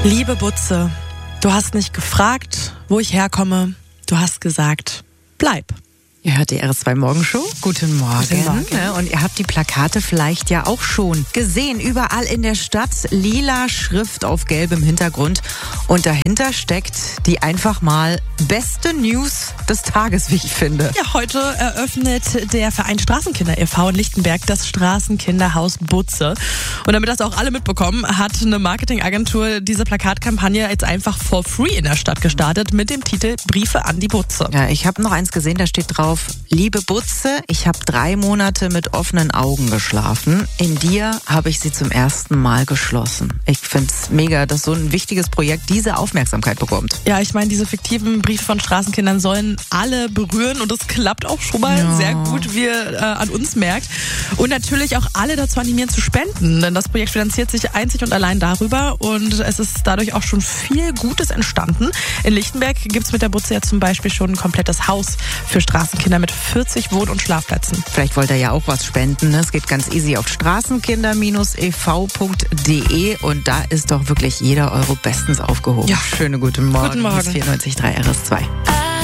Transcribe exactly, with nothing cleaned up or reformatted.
Liebe Butze, du hast nicht gefragt, wo ich herkomme. Du hast gesagt, bleib. Ihr hört die R S zwei Morgenshow. Guten Morgen. Guten Morgen. Und ihr habt die Plakate vielleicht ja auch schon gesehen. Überall in der Stadt lila Schrift auf gelbem Hintergrund. Und dahinter steckt die einfach mal beste News des Tages, wie ich finde. Ja, heute eröffnet der Verein Straßenkinder e V in Lichtenberg das Straßenkinderhaus Butze. Und damit das auch alle mitbekommen, hat eine Marketingagentur diese Plakatkampagne jetzt einfach for free in der Stadt gestartet mit dem Titel Briefe an die Butze. Ja, ich habe noch eins gesehen, da steht drauf: Liebe Butze, ich habe drei Monate mit offenen Augen geschlafen. In dir habe ich sie zum ersten Mal geschlossen. Ich finde es mega, dass so ein wichtiges Projekt diese Aufmerksamkeit bekommt. Ja, ich meine, diese fiktiven Briefe von Straßenkindern sollen alle berühren und das klappt auch schon mal Ja. sehr gut, wie ihr äh, an uns merkt. Und natürlich auch alle dazu animieren zu spenden, denn das Projekt finanziert sich einzig und allein darüber und es ist dadurch auch schon viel Gutes entstanden. In Lichtenberg gibt es mit der Butze ja zum Beispiel schon ein komplettes Haus für Straßenkinder mit vierzig Wohn- und Schlafplätzen. Vielleicht wollt ihr ja auch was spenden. Ne? Es geht ganz easy auf straßenkinder e v punkt de und da ist doch wirklich jeder Euro bestens aufgehoben. Ja. Schöne guten Morgen. Guten Morgen. Hier ist vierundneunzig Komma drei R S zwei.